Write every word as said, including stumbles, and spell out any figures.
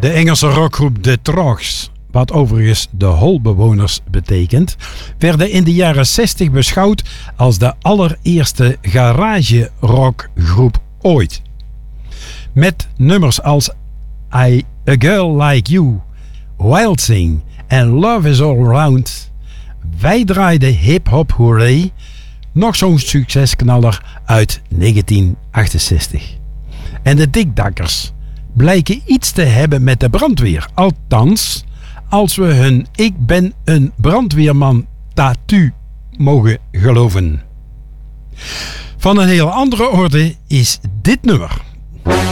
De Engelse rockgroep The Trogs, wat overigens de holbewoners betekent, werden in de jaren zestig beschouwd als de allereerste garage rockgroep ooit. Met nummers als I, A Girl Like You, Wild Thing en Love Is All Around. Wij draaiden Hip Hop Hooray, nog zo'n succesknaller uit negentien achtenzestig. En de Dikdakkers blijken iets te hebben met de brandweer. Althans, als we hun Ik ben een brandweerman tattoo mogen geloven. Van een heel andere orde is dit nummer.